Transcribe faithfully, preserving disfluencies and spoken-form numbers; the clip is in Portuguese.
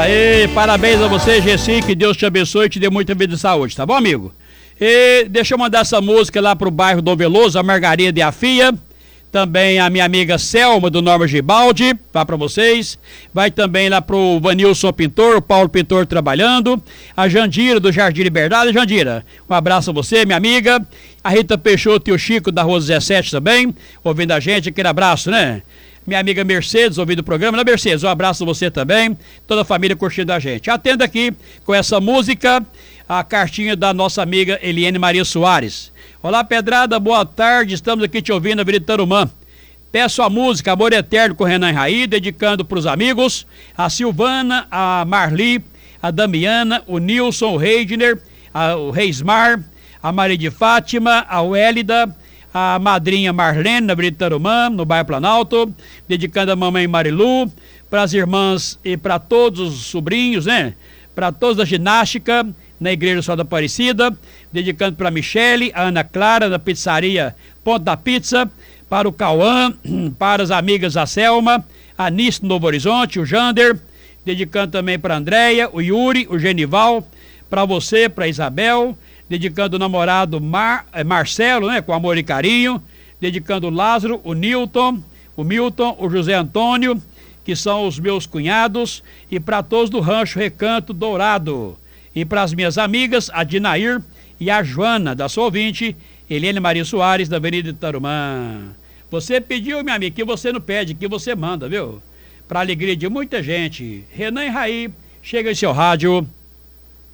Aê, parabéns a você, Gessi, que Deus te abençoe e te dê muita vida e saúde, tá bom, amigo? E deixa eu mandar essa música lá pro bairro Dom Veloso, a Margarida e a Fia. Também a minha amiga Selma, do Norma Gibaldi, vai para vocês. Vai também lá pro Vanilson Pintor, o Paulo Pintor trabalhando. A Jandira, do Jardim Liberdade. Jandira, um abraço a você, minha amiga. A Rita Peixoto e o Chico, da Rua dezessete também, ouvindo a gente. Aquele abraço, né? Minha amiga Mercedes, ouvindo o programa. Né, Mercedes, um abraço a você também. Toda a família curtindo a gente. Atenda aqui com essa música a cartinha da nossa amiga Eliane Maria Soares. Olá, Pedrada, boa tarde, estamos aqui te ouvindo na Avenida Tarumã. Peço a música Amor Eterno com Renan Raí, dedicando para os amigos, a Silvana, a Marli, a Damiana, o Nilson, o Reidner, a, o Reismar, a Maria de Fátima, a Wélida, a madrinha Marlene, na Avenida Tarumã, no bairro Planalto, dedicando a mamãe Marilu, para as irmãs e para todos os sobrinhos, né? Para todos da ginástica, na Igreja Só da Aparecida, dedicando para a Michele, a Ana Clara, da pizzaria Ponto da Pizza, para o Cauã, para as amigas a Selma, a Nice do Novo Horizonte, o Jander, dedicando também para a Andréia, o Yuri, o Genival, para você, para a Isabel, dedicando o namorado Mar, Marcelo, né, com amor e carinho, dedicando o Lázaro, o Newton, o Milton, o José Antônio, que são os meus cunhados, e para todos do Rancho Recanto Dourado. E para as minhas amigas, a Dinair e a Joana, da sua ouvinte, Eliane Maria Soares, da Avenida Tarumã. Você pediu, minha amiga, que você não pede, que você manda, viu? Para alegria de muita gente. Renan e Raí, chega em seu rádio.